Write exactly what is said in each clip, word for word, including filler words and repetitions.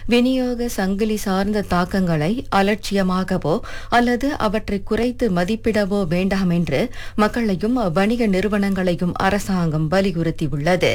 விநியோக சங்கிலி சார்ந்த தாக்கங்களை அலட்சியமாகவோ அல்லது அவற்றை குறைத்து மதிப்பிடவோ வேண்டாம் என்று மக்களையும் வணிக நிறுவனங்களையும் அரசாங்கம் வலியுறுத்தியுள்ளது.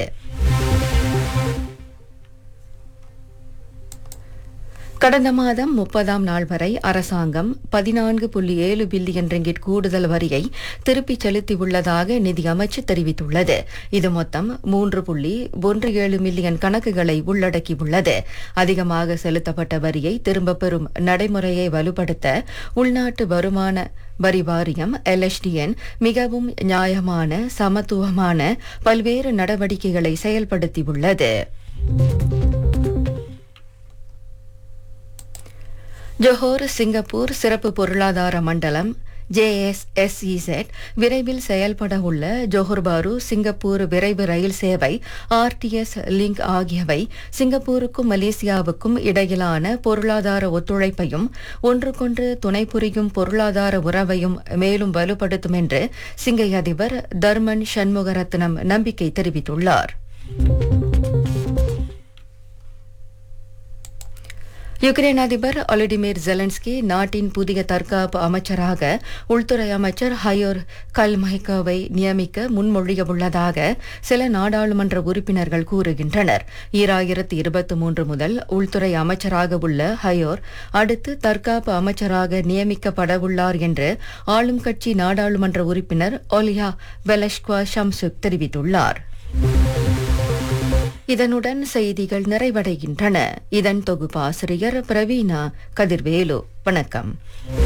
கடந்த மாதம் முப்பதாம் நாள் வரை அரசாங்கம் பதினான்கு புள்ளி ஏழு பில்லியன் ரிங்கிட் கூடுதல் வரியை திருப்பிச் செலுத்தியுள்ளதாக நிதி அமைச்சு தெரிவித்துள்ளது. இது மொத்தம் மூன்று புள்ளி ஒன்று ஏழு மில்லியன் கணக்குகளை உள்ளடக்கியுள்ளது. அதிகமாக செலுத்தப்பட்ட வரியை திரும்பப் பெறும் நடைமுறையை வலுப்படுத்த உள்நாட்டு வருமான வரி வாரியம் எல்எஸ்டிஎன் மிகவும் நியாயமான சமத்துவமான பல்வேறு நடவடிக்கைகளை செயல்படுத்தியுள்ளது. ஜொஹோர் சிங்கப்பூர் சிறப்பு பொருளாதார மண்டலம் ஜேஎஸ்எஸ்இசெட் விரைவில் செயல்பட உள்ள ஜொஹோர் பாரு சிங்கப்பூர் விரைவு ரயில் சேவை ஆர்டிஎஸ் லிங்க் ஆகியவை சிங்கப்பூருக்கும் மலேசியாவுக்கும் இடையிலான பொருளாதார ஒத்துழைப்பையும் ஒன்றுக்கொன்று துணை புரியும் பொருளாதார உறவையும் மேலும் வலுப்படுத்தும் என்று சிங்கை அதிபர் தர்மன் சண்முகரத்னம் நம்பிக்கை தெரிவித்துள்ளார். யுக்ரைன் அதிபர் ஒலடிமிர் ஜெலன்ஸ்கி நாட்டின் புதிய தற்காப்பு அமைச்சராக உள்துறை அமைச்சர் ஹயோர் கல்மைக்கோவை நியமிக்க முன்மொழியவுள்ளதாக சில நாடாளுமன்ற உறுப்பினர்கள் கூறுகின்றனர். ஈராயிரத்து இருபத்தி மூன்று முதல் உள்துறை அமைச்சராக உள்ள ஹயோர் அடுத்து தற்காப்பு அமைச்சராக நியமிக்கப்படவுள்ளார் என்று ஆளும் கட்சி நாடாளுமன்ற உறுப்பினர் ஒலியா வெலஷ்குவா ஷம்சுக் தெரிவித்துள்ளார். இதனுடன் செய்திகள் நிறைவடைகின்றன. இதன் தொகுப்பாசிரியர் பிரவீனா கதிர்வேலு. வணக்கம்.